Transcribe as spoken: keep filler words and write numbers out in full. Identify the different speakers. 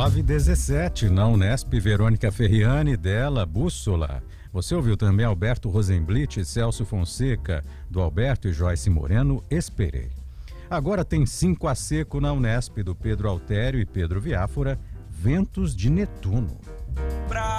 Speaker 1: nove e dezessete, na Unesp, Verônica Ferriani, dela, Bússola. Você ouviu também Alberto Rosenblit e Celso Fonseca, do Alberto e Joyce Moreno, Esperei. Agora tem cinco a seco na Unesp, do Pedro Altério e Pedro Viáfora, Ventos de Netuno.